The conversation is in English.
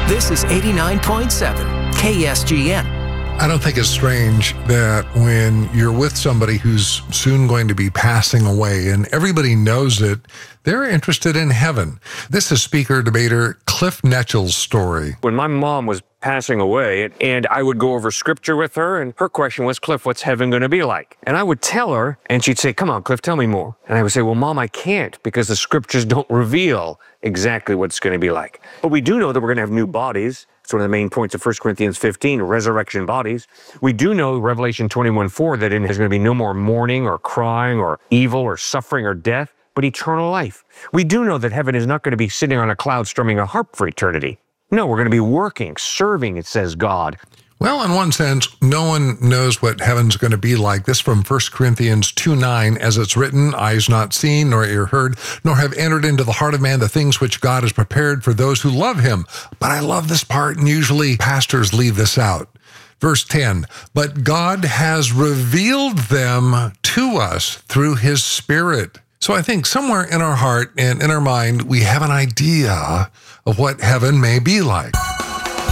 This is 89.7 KSGN. I don't think it's strange that when you're with somebody who's soon going to be passing away and everybody knows it, they're interested in heaven. This is speaker debater Cliff Netchell's story. When my mom was passing away, and I would go over scripture with her, and her question was, Cliff, what's heaven going to be like? And I would tell her, and she'd say, come on, Cliff, tell me more. And I would say, well, Mom, I can't, because the scriptures don't reveal exactly what it's going to be like. But we do know that we're going to have new bodies. It's one of the main points of 1 Corinthians 15, resurrection bodies. We do know Revelation 21:4 that there's going to be no more mourning or crying or evil or suffering or death, but eternal life. We do know that heaven is not going to be sitting on a cloud strumming a harp for eternity. No, we're going to be working, serving, it says God. Well, in one sense, no one knows what heaven's going to be like. This from 1 Corinthians 2:9, as it's written, eyes not seen, nor ear heard, nor have entered into the heart of man the things which God has prepared for those who love him. But I love this part, and usually pastors leave this out. Verse 10, but God has revealed them to us through his Spirit. So I think somewhere in our heart and in our mind, we have an idea of what heaven may be like.